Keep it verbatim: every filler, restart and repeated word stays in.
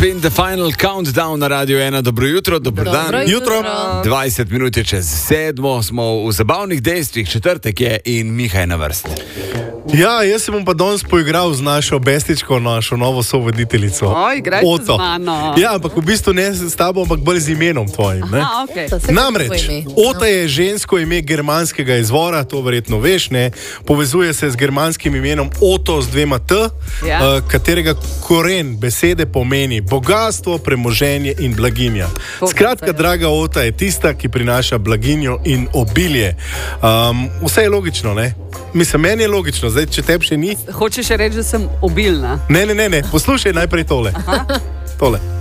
in the final countdown na Radio ena. Dobro jutro, dobro, dobro dan. Jutro. dvajset minut je čez sedmo, smo v zabavnih dejstvih, četrtek je in Miha je na vrsti. Ja, jaz se bom pa danes poigral z našo bestičko, našo novo sovoditeljico. Oj, igrajte Oto. z mano. Ja, ampak v bistvu ne s tabo, ampak bolj z imenom tvojim. Ne? Aha, okay. Namreč, Ota je žensko ime germanskega izvora, to verjetno veš, ne? Povezuje se z germanskim imenom Oto z dvema T, Ja. uh, katerega koren besede pomeni bogastvo, premoženje in blaginja. Skratka, draga Ota je tista, ki prinaša blaginjo in obilje. Um, vse je logično, ne? Mislim, meni je logično, zdaj, če tebi še ni. Hočeš reči, da sem obilna? Ne, ne, ne, ne. Poslušaj najprej tole. Tole.